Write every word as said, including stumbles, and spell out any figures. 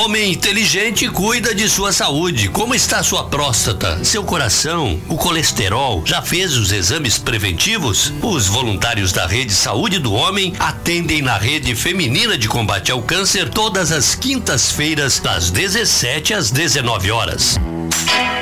Homem inteligente cuida de sua saúde. Como está sua próstata, seu coração, o colesterol? Já fez os exames preventivos? Os voluntários da Rede Saúde do Homem atendem na Rede Feminina de Combate ao Câncer todas as quintas-feiras, das dezessete às dezenove horas.